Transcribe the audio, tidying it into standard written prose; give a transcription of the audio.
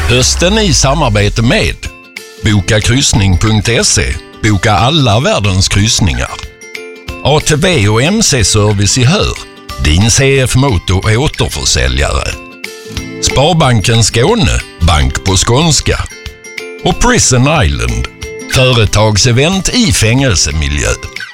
Hösten i samarbete med bokakryssning.se. Boka alla världens kryssningar. ATV och MC-service i Hör. Din CF Moto återförsäljare. Sparbanken Skåne. Bank på skånska. Och Prison Island. Företagsevent i fängelsemiljö.